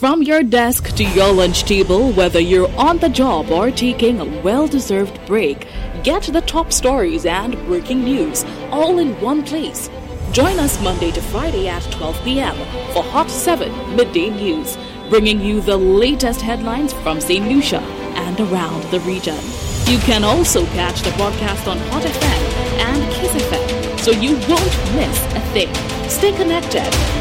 From your desk to your lunch table, whether you're on the job or taking a well-deserved break, get the top stories and breaking news all in one place. Join us Monday to Friday at 12 p.m. for Hot 7 Midday News, bringing you the latest headlines from St. Lucia and around the region. You can also catch the broadcast on Hot FM and Kiss FM, so you won't miss a thing. Stay connected.